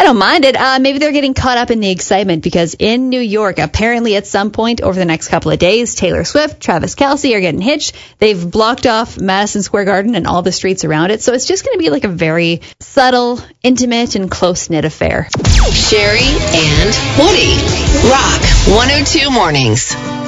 don't mind it. Maybe they're getting caught up in the excitement because in New York, apparently at some point over the next couple of days, Taylor Swift, Travis Kelce are getting hitched. They've blocked off Madison Square Garden and all the streets around it. So it's just going to be like a very subtle, intimate, and close-knit affair. Sherry and Woody. Rock 102 Mornings.